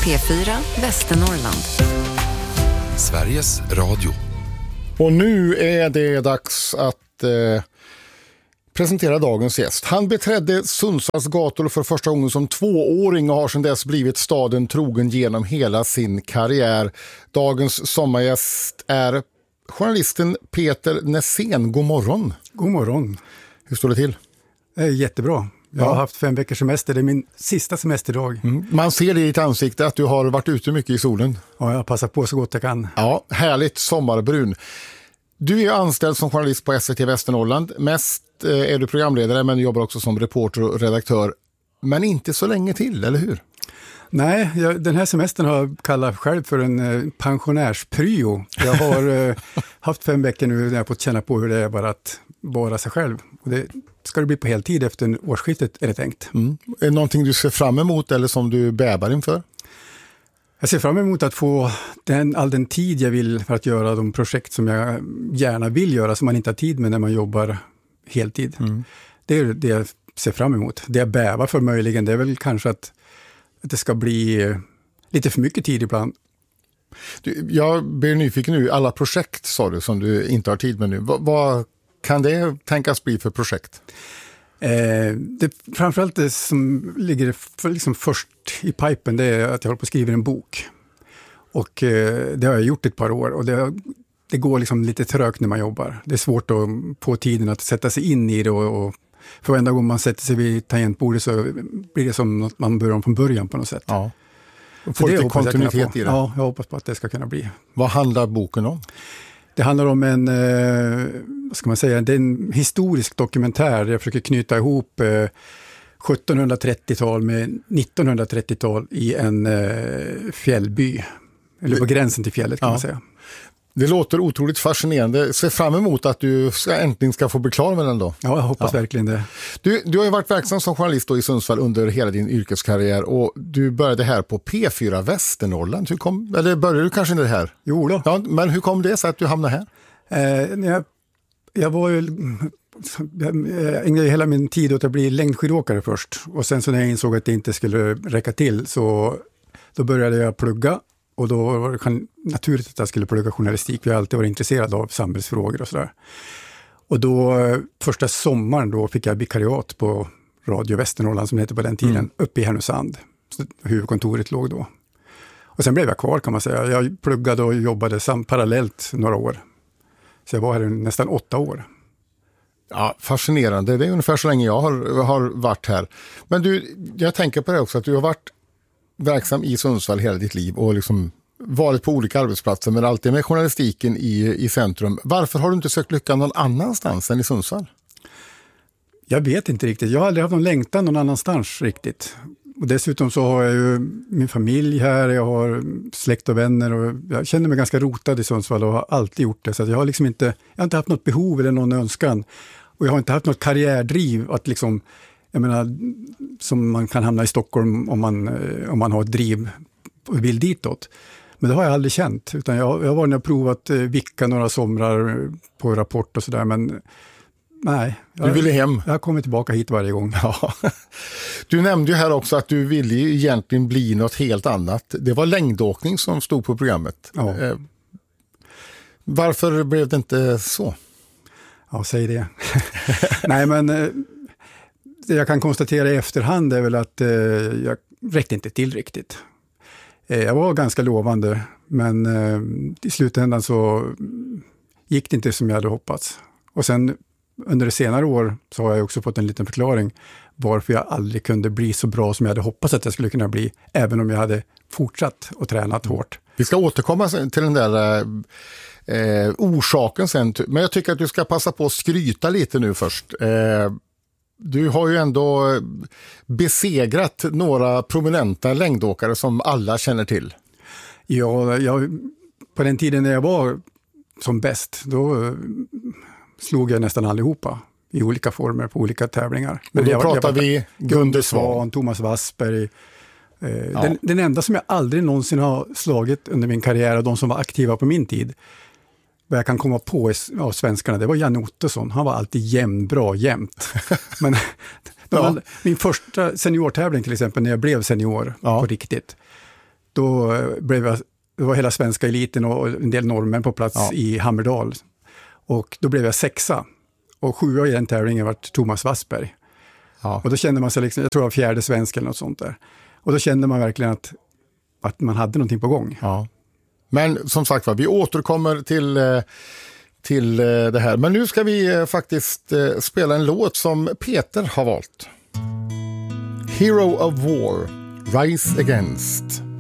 P4 Västernorrland. Sveriges Radio. Och nu är det dags att presentera dagens gäst. Han beträdde Sundsvalls gator för första gången som 2-åring och har sedan dess blivit staden trogen genom hela sin karriär. Dagens sommargäst är journalisten Peter Nässén. God morgon. God morgon. Hur står det till? Jättebra. Jag har haft 5 veckors semester. Det är min sista semesterdag. Man ser det i ditt ansikte att du har varit ute mycket i solen. Ja, jag passar på så gott jag kan. Ja, härligt sommarbrun. Du är anställd som journalist på SVT Västernorrland. Mest är du programledare, men du jobbar också som reporter och redaktör. Men inte så länge till, eller hur? Nej, den här semestern har jag kallat själv för en pensionärspryo. Jag har haft 5 veckor nu när jag har fått känna på hur det är bara att vara sig själv. Och det ska det bli på heltid efter årsskiftet, är det tänkt. Är det någonting du ser fram emot eller som du bävar inför? Jag ser fram emot att få all den tid jag vill för att göra de projekt som jag gärna vill göra, som man inte har tid med när man jobbar heltid. Det är det jag ser fram emot. Det jag bävar för möjligen, det är väl kanske att det ska bli lite för mycket tid ibland. Jag blir nyfiken nu. Alla projekt, sa du, som du inte har tid med nu. Vad kan det tänkas bli för projekt? Framförallt det som ligger liksom först i pipen, det är att jag håller på att skriva en bok. Och det har jag gjort ett par år. Och det går liksom lite trögt när man jobbar. Det är svårt att få tiden att sätta sig in i det. Och för varenda gång man sätter sig vid tangentbordet så blir det som att man börjar om från början på något sätt. Ja. Får lite kontinuitet i det. Ja, jag hoppas på att det ska kunna bli. Vad handlar boken om? Det handlar om vad ska man säga, det är en historisk dokumentär. Jag försöker knyta ihop 1730-tal med 1930-tal i en fjällby. Eller på gränsen till fjället kan man säga. Det låter otroligt fascinerande. Se fram emot att du äntligen ska få bli klar med den då. Ja, jag hoppas verkligen det. Du har ju varit verksam som journalist då i Sundsvall under hela din yrkeskarriär och du började här på P4 Västernorrland. Eller började du kanske inte här? Jo då. Ja, men hur kom det sig att du hamnade här? Jag ägnade hela min tid åt att bli längdskidåkare först. Och sen så när jag insåg att det inte skulle räcka till så då började jag plugga. Och då var det naturligt att jag skulle plugga journalistik. Jag har alltid varit intresserad av samhällsfrågor och sådär. Och då första sommaren då fick jag vikariat på Radio Västernorrland som det hette på den tiden. Uppe i Härnösand. Så huvudkontoret låg då. Och sen blev jag kvar kan man säga. Jag pluggade och jobbade parallellt några år. Så jag var här nästan 8 år. Ja, fascinerande. Det är ungefär så länge jag har varit här. Men du, jag tänker på det också att du har varit verksam i Sundsvall hela ditt liv och liksom varit på olika arbetsplatser men alltid med journalistiken i centrum. Varför har du inte sökt lycka någon annanstans än i Sundsvall? Jag vet inte riktigt. Jag har aldrig haft någon längtan någon annanstans riktigt. Och dessutom så har jag ju min familj här, jag har släkt och vänner och jag känner mig ganska rotad i Sundsvall och har alltid gjort det. Så att jag har liksom inte haft något behov eller någon önskan. Och jag har inte haft något karriärdriv att liksom, jag menar, som man kan hamna i Stockholm om man har ett driv och vill ditåt. Men det har jag aldrig känt. Utan jag har varit och provat vicka några somrar på Rapport och sådär. Men nej. Du ville hem. Jag kommer tillbaka hit varje gång. Ja. Du nämnde ju här också att du ville egentligen bli något helt annat. Det var längdåkning som stod på programmet. Ja. Varför blev det inte så? Ja, säg det. Nej, men det jag kan konstatera i efterhand är väl att jag räckte inte till riktigt. Jag var ganska lovande, men i slutändan så gick det inte som jag hade hoppats. Och sen under det senare år så har jag också fått en liten förklaring varför jag aldrig kunde bli så bra som jag hade hoppats att jag skulle kunna bli, även om jag hade fortsatt och tränat hårt. Vi ska återkomma till den där orsaken sen, men jag tycker att du ska passa på att skryta lite nu först. Du har ju ändå besegrat några prominenta längdåkare som alla känner till. Ja, på den tiden när jag var som bäst, då slog jag nästan allihopa i olika former på olika tävlingar. Men då pratar vi Gunde Svan, Thomas Wassberg. Den enda som jag aldrig någonsin har slagit under min karriär och de som var aktiva på min tid, vad jag kan komma på av svenskarna, det var Jan Ottosson. Han var alltid jämnt. Men min första seniortävling till exempel, när jag blev senior på riktigt, då det var hela svenska eliten och en del norrmän på plats i Hammerdal. Och då blev jag 6:a. Och 7:a i den tävlingen var Thomas Wassberg. Ja. Och då kände man sig liksom, jag tror jag var 4:e svensk eller något sånt där. Och då kände man verkligen att man hade någonting på gång. Ja. Men som sagt, vi återkommer till det här. Men nu ska vi faktiskt spela en låt som Peter har valt. Hero of War, Rise Against.